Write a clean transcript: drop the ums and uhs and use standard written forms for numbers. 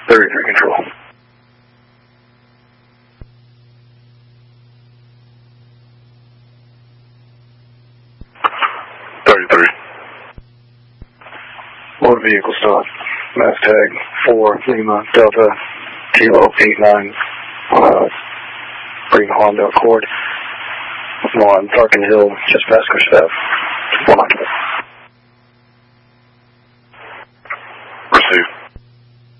33 control. Motor vehicle stop. Mass tag 4 Lima Delta Kilo 89. Green Honda Accord. 1 Parkin Hill, just past Gustav. 100.